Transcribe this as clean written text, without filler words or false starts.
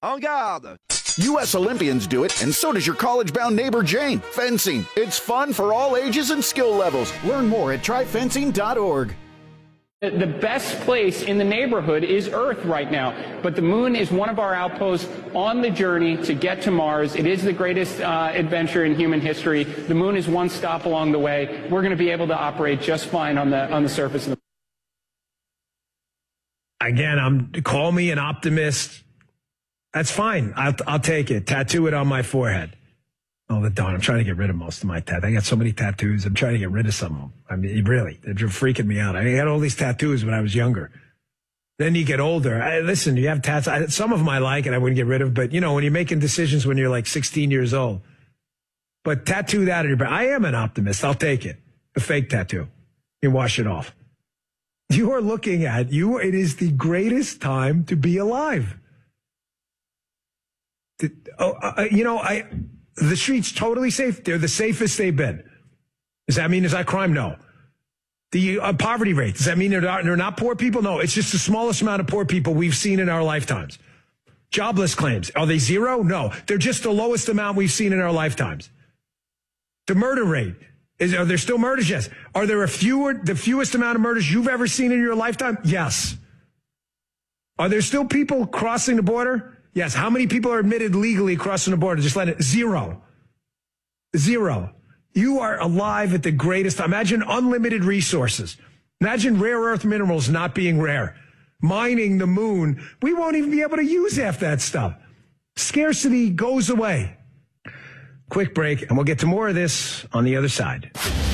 En garde! U.S. Olympians do it, and so does your college-bound neighbor Jane. Fencing. It's fun for all ages and skill levels. Learn more at tryfencing.org. The best place in the neighborhood is Earth right now, but the moon is one of our outposts on the journey to get to Mars. It is the greatest adventure in human history. The moon is one stop along the way. We're going to be able to operate just fine on the surface of the moon. Again, call me an optimist. That's fine. I'll take it. Tattoo it on my forehead. Oh, the darn. I'm trying to get rid of most of my tattoos. I got so many tattoos. I'm trying to get rid of some of them. I mean, really, they're freaking me out. I had all these tattoos when I was younger. Then you get older. Listen, you have tattoos. Some of them I like and I wouldn't get rid of. But, you know, when you're making decisions when you're like 16 years old. But tattoo that on your back. I am an optimist. I'll take it. A fake tattoo. You wash it off. You are looking at you. It is the greatest time to be alive. The streets totally safe. They're the safest they've been. Does that mean is that crime? No. The poverty rate, does that mean they're not poor people? No, it's just the smallest amount of poor people we've seen in our lifetimes. Jobless claims, are they zero? No, they're just the lowest amount we've seen in our lifetimes. The murder rate, are there still murders? Yes. Are there the fewest amount of murders you've ever seen in your lifetime? Yes. Are there still people crossing the border? Yes. How many people are admitted legally crossing the border? Just let it. Zero. You are alive at the greatest time. Imagine unlimited resources. Imagine rare earth minerals not being rare. Mining the moon. We won't even be able to use half that stuff. Scarcity goes away. Quick break, and we'll get to more of this on the other side.